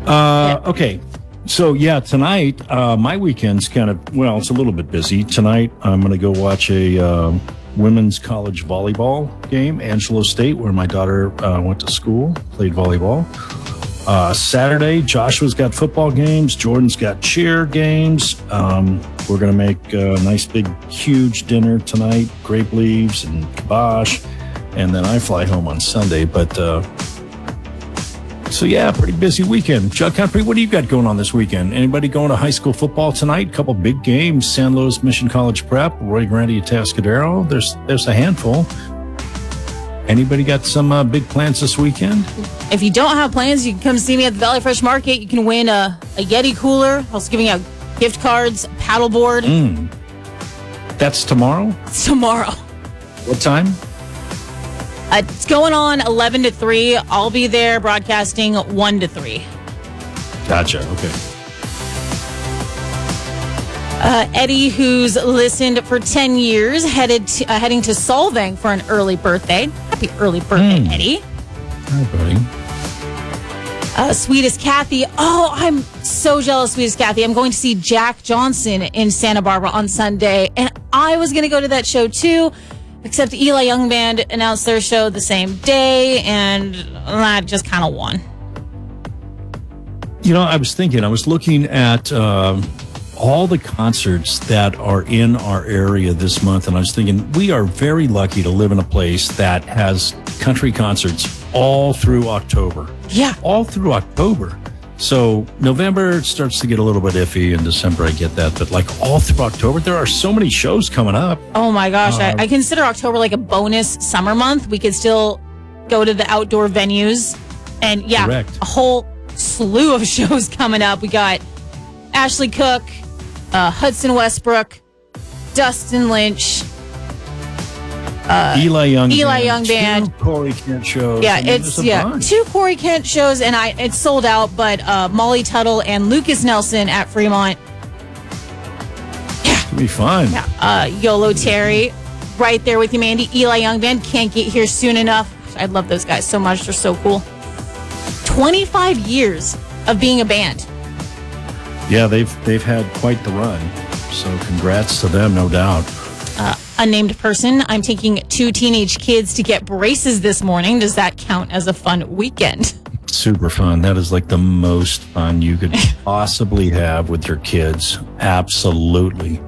Okay. So, yeah, tonight, my weekend's kind of, well, it's a little bit busy. Tonight, I'm going to go watch a women's college volleyball game, Angelo State, where my daughter went to school, played volleyball. Saturday, Joshua's got football games. Jordan's got cheer games. We're going to make a nice, big, huge dinner tonight, grape leaves and kibosh. And then I fly home on Sunday. But, so yeah, pretty busy weekend. Jug Country, what do you got going on this weekend? Anybody going to high school football tonight? Couple big games, San Luis Mission College Prep, Roy Grande Atascadero. There's a handful. Anybody got some big plans this weekend? If you don't have plans, you can come see me at the Valley Fresh Market. You can win a Yeti cooler. Also giving out gift cards, paddleboard. That's tomorrow? It's tomorrow. What time? It's going on 11 to 3. I'll be there broadcasting 1 to 3. Gotcha. Okay. Eddie, who's listened for 10 years, heading to Solvang for an early birthday. Happy early birthday, Eddie. Hi, buddy. Sweetest Kathy. Oh, I'm so jealous, Sweetest Kathy. I'm going to see Jack Johnson in Santa Barbara on Sunday. And I was going to go to that show too, except Eli Young Band announced their show the same day, and that just kind of won. You know, I was looking at all the concerts that are in our area this month, and I was thinking we are very lucky to live in a place that has country concerts all through October. Yeah. All through October. So November starts to get a little bit iffy, and December I get that, but like all through October, there are so many shows coming up. Oh my gosh, I consider October like a bonus summer month. We could still go to the outdoor venues, and yeah, correct. A whole slew of shows coming up. We got Ashley Cook, Hudson Westbrook, Dustin Lynch, Eli Young Band, 2 Corey Kent shows. Yeah, it's 2 Corey Kent shows, and it's sold out. But Molly Tuttle and Lucas Nelson at Fremont. Yeah, it's gonna be fun. Yeah, Yolo Terry, right there with you, Mandy. Eli Young Band can't get here soon enough. I love those guys so much; they're so cool. 25 years of being a band. Yeah, they've had quite the run. So congrats to them, no doubt. Unnamed person, I'm taking 2 teenage kids to get braces this morning. Does that count as a fun weekend? Super fun. That is like the most fun you could possibly have with your kids. Absolutely.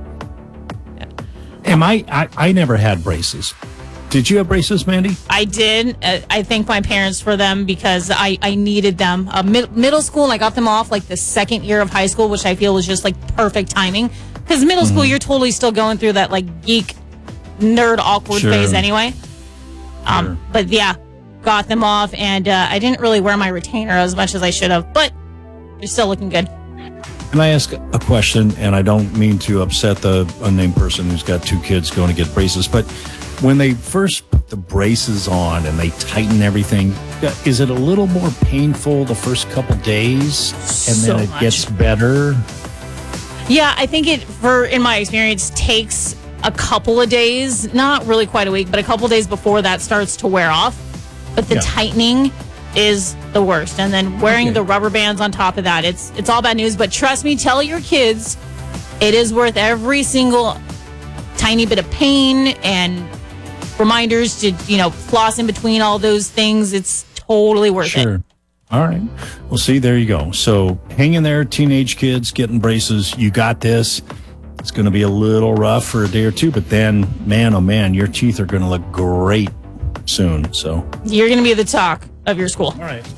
Yeah. I never had braces. Did you have braces, Mandy? I did. I thank my parents for them because I needed them. Middle school, and I got them off like the second year of high school, which I feel was just like perfect timing. Because middle school, you're totally still going through that like geek, nerd, awkward phase anyway. Sure. But yeah, got them off, and I didn't really wear my retainer as much as I should have, but they're still looking good. Can I ask a question? And I don't mean to upset the unnamed person who's got 2 kids going to get braces, but when they first put the braces on and they tighten everything, is it a little more painful the first couple days and then it gets better? Yeah, I think in my experience, takes a couple of days, not really quite a week, but a couple of days before that starts to wear off. But the tightening is the worst. And then wearing the rubber bands on top of that, it's all bad news. But trust me, tell your kids it is worth every single tiny bit of pain and reminders to, floss in between all those things. It's totally worth it. All right. Well, see, there you go. So hang in there, teenage kids getting braces. You got this. It's going to be a little rough for a day or two, but then, man, oh man, your teeth are going to look great soon. So you're going to be the talk of your school. All right.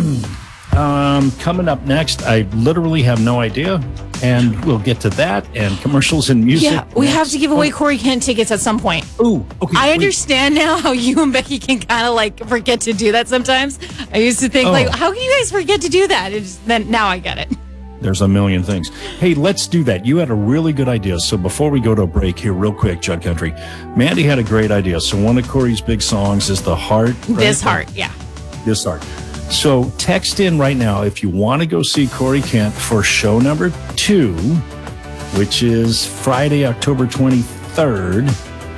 Coming up next, I literally have no idea, and we'll get to that and commercials and music. Yeah, we have to give away Corey Kent tickets at some point. Ooh, okay. I understand now how you and Becky can kind of like forget to do that sometimes. I used to think how can you guys forget to do that? Then now I get it. There's a million things. Hey, let's do that. You had a really good idea. So before we go to a break here, real quick, Jug Country, Mandy had a great idea. So one of Corey's big songs is The Heart. Right? This Heart, yeah. This Heart. So text in right now if you want to go see Corey Kent for show number 2, which is Friday, October 23rd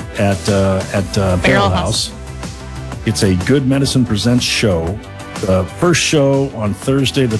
at Barrel House. It's a Good Medicine Presents show. The first show on Thursday, the